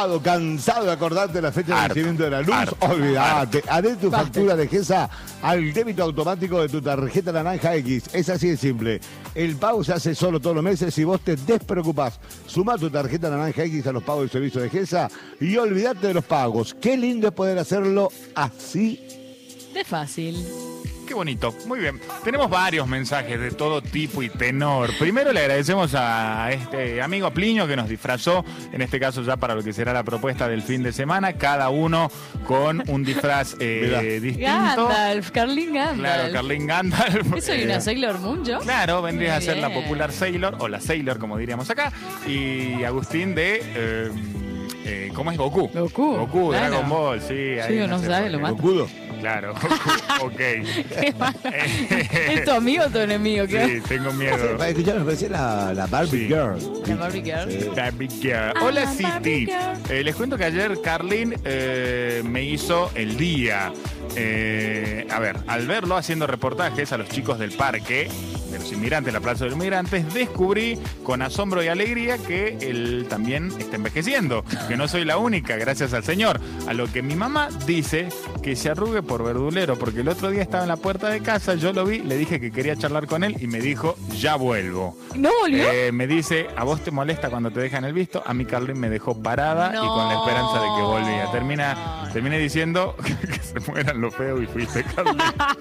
¿Agotado, cansado de acordarte de la fecha de Harto, vencimiento de la luz? harto, Olvídate. Haré tu Basta. factura de GESA al débito automático de tu tarjeta Naranja X. Es así de simple. El pago se hace solo todos los meses y vos te despreocupás. Suma tu tarjeta Naranja X a los pagos del servicio de GESA y olvídate de los pagos. Qué lindo es poder hacerlo así. De fácil. Qué bonito, muy bien. Tenemos varios mensajes de todo tipo y tenor. Primero le agradecemos a este amigo Plinio que nos disfrazó, en este caso ya para lo que será la propuesta del fin de semana, cada uno con un disfraz distinto. Gandalf, Carlin Gandalf. Claro, Carlin Gandalf. ¿Qué soy una Sailor Moon yo? Claro, vendría Muy a ser la bien. popular Sailor, o la Sailor como diríamos acá. Y Agustín de... ¿cómo es? Goku. Goku, claro. Dragon Ball, sí. Sí, uno sabe, lo mata. ¿Gokudo? Claro, Goku, ok. ¿Es tu amigo o tu enemigo? ¿Qué? Sí, tengo miedo. Para escuchar, me parece la Barbie Sí. Girl. La Barbie Girl. Sí. Barbie Girl. Ah, Hola, Barbie City. Girl. Les cuento que ayer Carlin me hizo el día. A ver, al verlo haciendo reportajes a los chicos del parque, de los inmigrantes, la Plaza de los Inmigrantes, descubrí con asombro y alegría que él también está envejeciendo, que no soy la única, gracias al Señor. A lo que mi mamá dice que se arrugue por verdulero, porque el otro día estaba en la puerta de casa, yo lo vi, le dije que quería charlar con él y me dijo, ya vuelvo. ¿No volvió? Me dice, ¿a vos te molesta cuando te dejan el visto? A mí Carlin me dejó parada y con la esperanza de que volvía. Terminé diciendo que se mueran los feos y fuiste, Carlin.